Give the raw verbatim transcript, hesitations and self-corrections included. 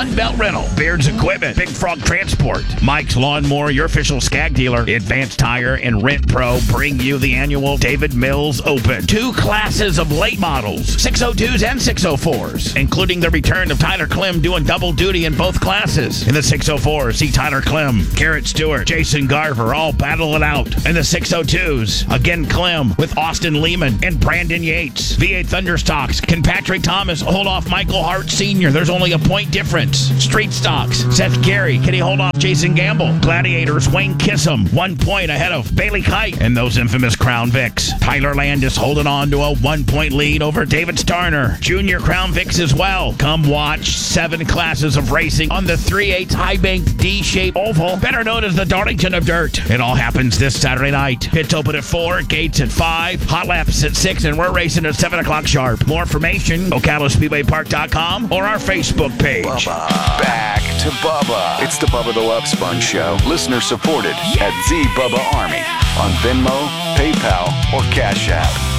Sunbelt Rental, Beards Equipment, Big Frog Transport, Mike's Lawnmower, your official Skag dealer, Advanced Tire, and Rent Pro bring you the annual David Mills Open. Two classes of late models, six oh twos and six oh fours, including the return of Tyler Clem doing double duty in both classes. In the six oh fours, see Tyler Clem, Garrett Stewart, Jason Garver all battle it out. In the six oh twos, again Clem with Austin Lehman and Brandon Yates. V eight Thunderstocks, can Patrick Thomas hold off Michael Hart Senior? There's only a point difference. Street Stocks, Seth Gary, can he hold off Jason Gamble? Gladiators, Wayne Kissam, one point ahead of Bailey Kite. And those infamous Crown Vics, Tyler Landis holding on to a one-point lead over David Starner. Junior Crown Vics as well. Come watch seven classes of racing on the three eighths high bank D-shaped oval, better known as the Darlington of Dirt. It all happens this Saturday night. Pits open at four, gates at five, hot laps at six, and we're racing at seven o'clock sharp. More information, ocala speedway park dot com or our Facebook page. Bubba. Back to Bubba. It's the Bubba the Love Sponge Show. Listener supported at Z Bubba Army on Venmo, PayPal, or Cash App.